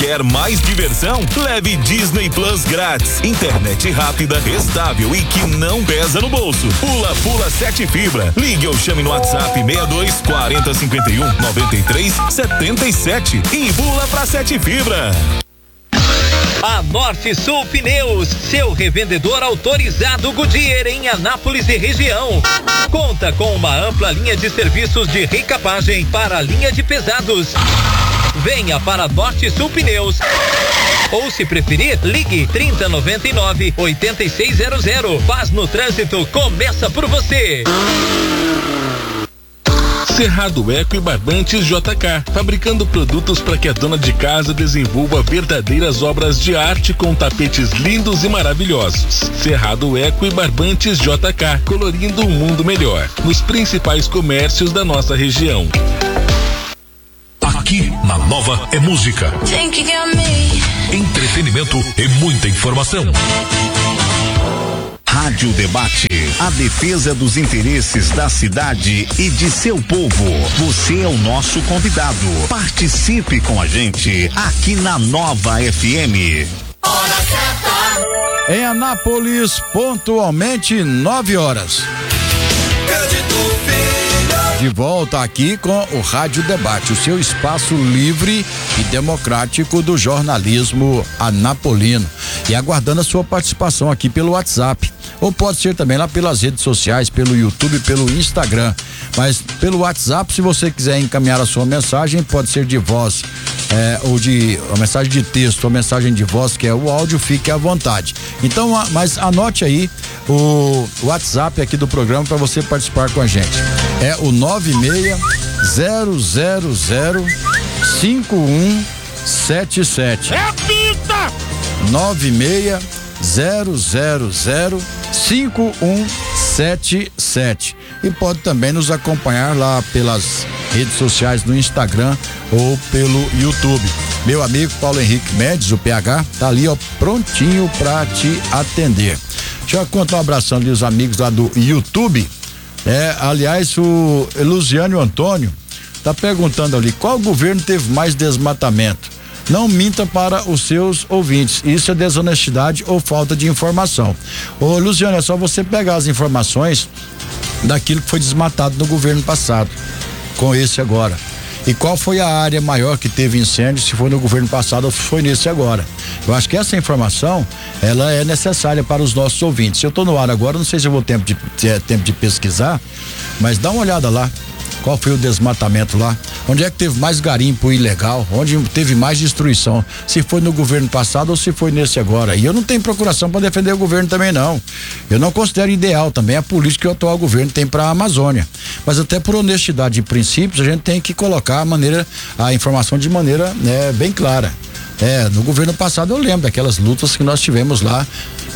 Quer mais diversão? Leve Disney Plus grátis. Internet rápida, estável e que não pesa no bolso. Pula 7 Fibra. Ligue ou chame no WhatsApp 62 40 51 93 77 e pula pra 7 Fibra. A Norte Sul Pneus, seu revendedor autorizado Goodyear em Anápolis e região. Conta com uma ampla linha de serviços de recapagem para a linha de pesados. Venha para Norte Sul Pneus. Ou se preferir, ligue 3099-8600. Paz no trânsito começa por você. Cerrado Eco e Barbantes JK, fabricando produtos para que a dona de casa desenvolva verdadeiras obras de arte com tapetes lindos e maravilhosos. Cerrado Eco e Barbantes JK, colorindo um mundo melhor, nos principais comércios da nossa região. Aqui na Nova é música, entretenimento e muita informação. Rádio Debate, a defesa dos interesses da cidade e de seu povo. Você é o nosso convidado. Participe com a gente aqui na Nova FM. Hora certa. Em Anápolis, pontualmente 9 horas. De volta aqui com o Rádio Debate, o seu espaço livre e democrático do jornalismo anapolino. E aguardando a sua participação aqui pelo WhatsApp. Ou pode ser também lá pelas redes sociais, pelo YouTube, pelo Instagram. Mas pelo WhatsApp, se você quiser encaminhar a sua mensagem, pode ser de voz, ou de uma mensagem de texto, ou mensagem de voz, que é o áudio, fique à vontade. Então, mas anote aí o WhatsApp aqui do programa para você participar com a gente. É o 960005177. Repita! 960005177. E pode também nos acompanhar lá pelas redes sociais no Instagram ou pelo YouTube. Meu amigo Paulo Henrique Mendes, o PH, tá ali, ó, prontinho pra te atender. Deixa eu contar um abração ali os amigos lá do YouTube. Aliás, o Luciano Antônio tá perguntando ali, qual governo teve mais desmatamento? Não minta para os seus ouvintes, isso é desonestidade ou falta de informação. Ô Luciano, é só você pegar as informações daquilo que foi desmatado no governo passado, com esse agora. E qual foi a área maior que teve incêndio, se foi no governo passado ou se foi nesse agora. Eu acho que essa informação, ela é necessária para os nossos ouvintes. Eu estou no ar agora, não sei se eu vou ter tempo de pesquisar, mas dá uma olhada lá. Qual foi o desmatamento lá? Onde é que teve mais garimpo ilegal? Onde teve mais destruição? Se foi no governo passado ou se foi nesse agora? E eu não tenho procuração para defender o governo também, não. Eu não considero ideal também a política que o atual governo tem para a Amazônia. Mas até por honestidade e princípios, a gente tem que colocar a informação de maneira bem clara. No governo passado eu lembro daquelas lutas que nós tivemos lá.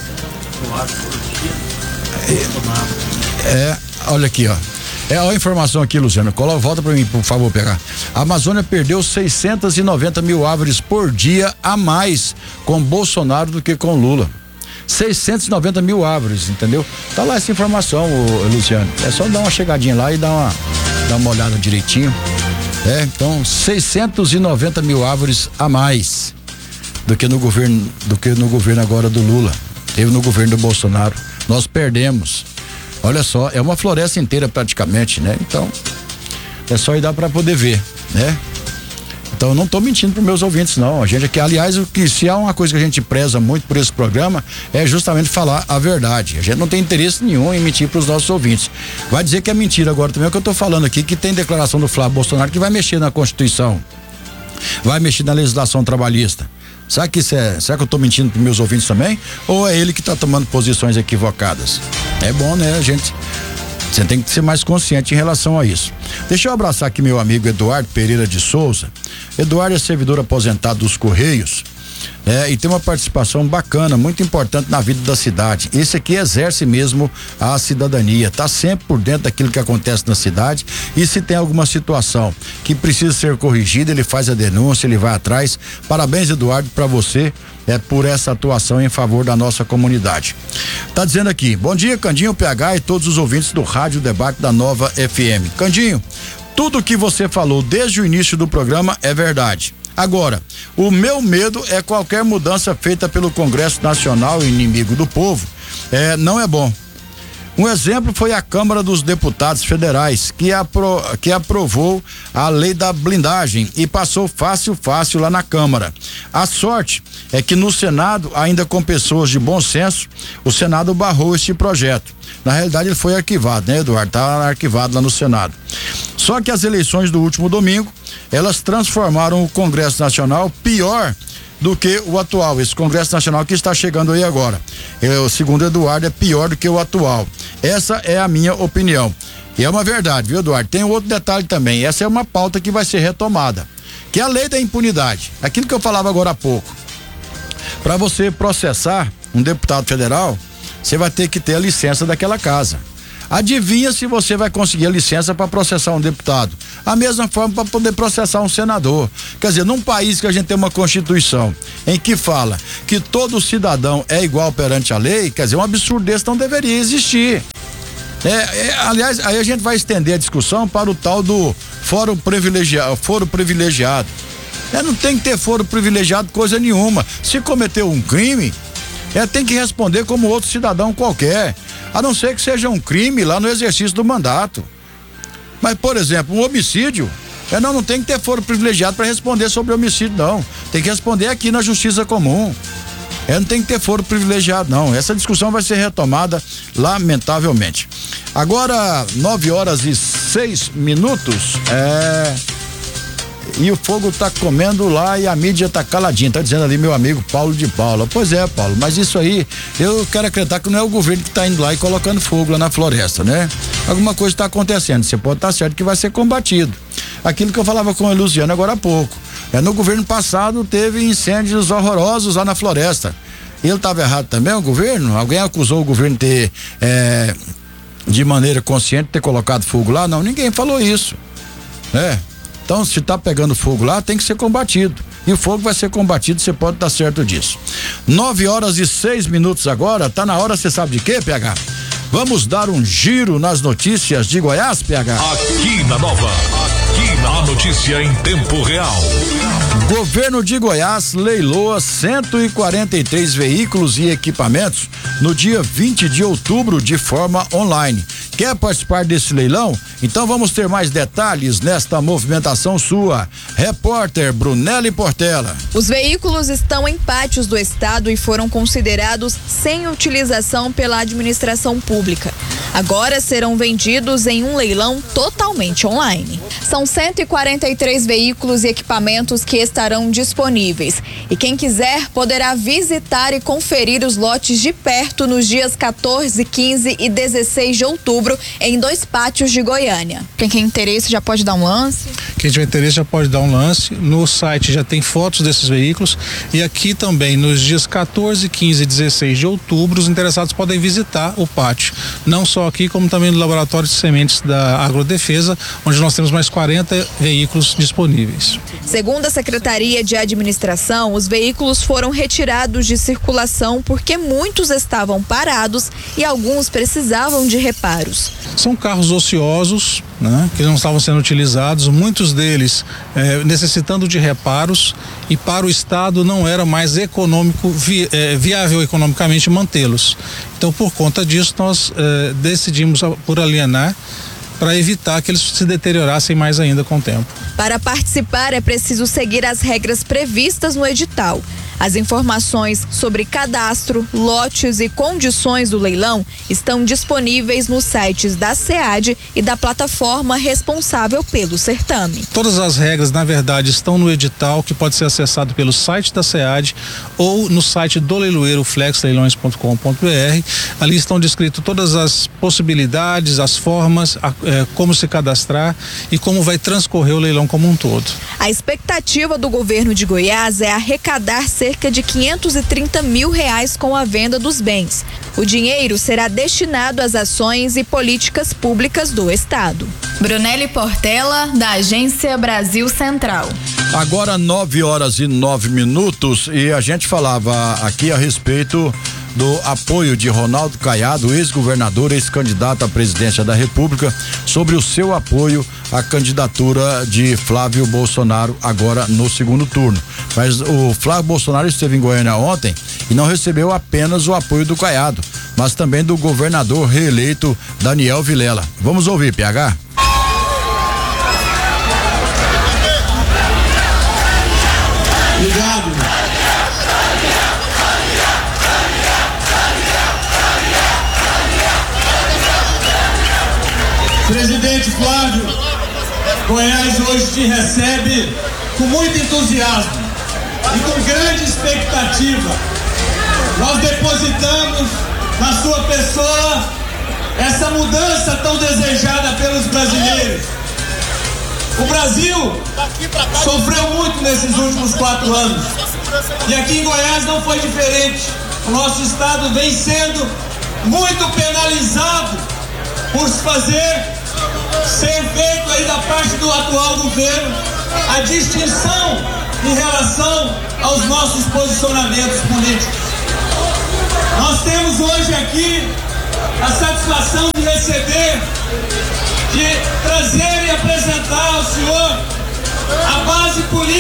Olha aqui, ó. A informação aqui, Luciano. Volta para mim, por favor, pegar. A Amazônia perdeu 690 mil árvores por dia a mais com Bolsonaro do que com Lula. 690 mil árvores, entendeu? Tá lá essa informação, Luciano. É só dar uma chegadinha lá e dar uma olhada direitinho. Então, 690 mil árvores a mais do que no governo agora do Lula. Teve no governo do Bolsonaro. Nós perdemos. Olha só, é uma floresta inteira praticamente, né? Então, é só ir dar para poder ver, né? Então, eu não tô mentindo para meus ouvintes, não. A gente aqui, aliás, se há uma coisa que a gente preza muito por esse programa, é justamente falar a verdade. A gente não tem interesse nenhum em mentir para os nossos ouvintes. Vai dizer que é mentira agora também, é o que eu tô falando aqui, que tem declaração do Flávio Bolsonaro que vai mexer na Constituição, vai mexer na legislação trabalhista. Será que eu tô mentindo para meus ouvintes também? Ou é ele que tá tomando posições equivocadas? É bom, né, gente? Você tem que ser mais consciente em relação a isso. Deixa eu abraçar aqui meu amigo Eduardo Pereira de Souza. Eduardo é servidor aposentado dos Correios, e tem uma participação bacana, muito importante na vida da cidade. Esse aqui exerce mesmo a cidadania, tá sempre por dentro daquilo que acontece na cidade, e se tem alguma situação que precisa ser corrigida, ele faz a denúncia, ele vai atrás. Parabéns, Eduardo, para você, por essa atuação em favor da nossa comunidade. Tá dizendo aqui, bom dia, Candinho, PH e todos os ouvintes do Rádio Debate da Nova FM. Candinho, tudo que você falou desde o início do programa é verdade. Agora, o meu medo é qualquer mudança feita pelo Congresso Nacional, inimigo do povo, não é bom. Um exemplo foi a Câmara dos Deputados Federais, que aprovou a lei da blindagem e passou fácil lá na Câmara. A sorte é que no Senado, ainda com pessoas de bom senso, o Senado barrou este projeto. Na realidade, ele foi arquivado, né, Eduardo? Tá arquivado lá no Senado. Só que as eleições do último domingo, elas transformaram o Congresso Nacional pior do que o atual. Esse Congresso Nacional que está chegando aí agora, segundo Eduardo, é pior do que o atual. Essa é a minha opinião. E é uma verdade, viu, Eduardo? Tem outro detalhe também. Essa é uma pauta que vai ser retomada, que é a lei da impunidade. Aquilo que eu falava agora há pouco. Para você processar um deputado federal, você vai ter que ter a licença daquela casa. Adivinha se você vai conseguir a licença para processar um deputado? A mesma forma para poder processar um senador. Quer dizer, num país que a gente tem uma Constituição em que fala que todo cidadão é igual perante a lei, quer dizer, um absurdo desse não deveria existir. Aliás, aí a gente vai estender a discussão para o tal do foro privilegiado. Não tem que ter foro privilegiado coisa nenhuma. Se cometeu um crime, tem que responder como outro cidadão qualquer. A não ser que seja um crime lá no exercício do mandato. Mas, por exemplo, um homicídio, não tem que ter foro privilegiado para responder sobre homicídio, não. Tem que responder aqui na Justiça Comum. Não tem que ter foro privilegiado, não. Essa discussão vai ser retomada, lamentavelmente. Agora, 9h06. E o fogo tá comendo lá e a mídia tá caladinha, tá dizendo ali meu amigo Paulo de Paula. Pois é, Paulo, mas isso aí, eu quero acreditar que não é o governo que tá indo lá e colocando fogo lá na floresta, né? Alguma coisa tá acontecendo, você pode estar certo que vai ser combatido. Aquilo que eu falava com o Luciano agora há pouco. No governo passado teve incêndios horrorosos lá na floresta. Ele tava errado também, o governo? Alguém acusou o governo de ter, de maneira consciente, ter colocado fogo lá? Não, ninguém falou isso, né? Então, se tá pegando fogo lá, tem que ser combatido. E o fogo vai ser combatido, você pode estar certo disso. 9h06 agora, tá na hora, você sabe de quê, PH? Vamos dar um giro nas notícias de Goiás, PH? Aqui na Nova, a notícia em tempo real. Governo de Goiás leiloa 143 veículos e equipamentos no dia 20 de outubro de forma online. Quer participar desse leilão? Então vamos ter mais detalhes nesta movimentação sua. Repórter Brunelli Portela. Os veículos estão em pátios do estado e foram considerados sem utilização pela administração pública. Agora serão vendidos em um leilão totalmente online. São 143 veículos e equipamentos que estarão disponíveis. E quem quiser poderá visitar e conferir os lotes de perto nos dias 14, 15 e 16 de outubro em 2 pátios de Goiânia. Quem tem interesse já pode dar um lance? Quem tiver interesse já pode dar um lance. No site já tem fotos desses veículos e aqui também nos dias 14, 15 e 16 de outubro os interessados podem visitar o pátio. Não só aqui, como também no laboratório de sementes da Agrodefesa, onde nós temos mais 40 veículos disponíveis. Segundo a Secretaria de Administração, os veículos foram retirados de circulação porque muitos estavam parados e alguns precisavam de reparos. São carros ociosos, né, que não estavam sendo utilizados, muitos deles necessitando de reparos, e para o estado não era mais econômico, viável economicamente mantê-los. Então, por conta disso, nós decidimos por alienar, para evitar que eles se deteriorassem mais ainda com o tempo. Para participar é preciso seguir as regras previstas no edital. As informações sobre cadastro, lotes e condições do leilão estão disponíveis nos sites da SEAD e da plataforma responsável pelo certame. Todas as regras, na verdade, estão no edital, que pode ser acessado pelo site da SEAD ou no site do leiloeiro flexleilões.com.br. Ali estão descritas todas as possibilidades, as formas, como se cadastrar e como vai transcorrer o leilão como um todo. A expectativa do governo de Goiás é arrecadar cerca de R$530 mil com a venda dos bens. O dinheiro será destinado às ações e políticas públicas do estado. Brunelli Portela, da Agência Brasil Central. Agora 9h09 e a gente falava aqui a respeito do apoio de Ronaldo Caiado, ex-governador, ex-candidato à presidência da República, sobre o seu apoio à candidatura de Flávio Bolsonaro agora no segundo turno. Mas o Flávio Bolsonaro esteve em Goiânia ontem e não recebeu apenas o apoio do Caiado, mas também do governador reeleito Daniel Vilela. Vamos ouvir, PH. Obrigado. Presidente Flávio, Goiás hoje te recebe com muito entusiasmo e com grande expectativa. Nós depositamos na sua pessoa essa mudança tão desejada pelos brasileiros. O Brasil sofreu muito nesses últimos 4 anos e aqui em Goiás não foi diferente. O nosso estado vem sendo muito penalizado por ser feito aí da parte do atual governo a distinção em relação aos nossos posicionamentos políticos. Nós temos hoje aqui a satisfação de receber, de trazer e apresentar ao senhor a base política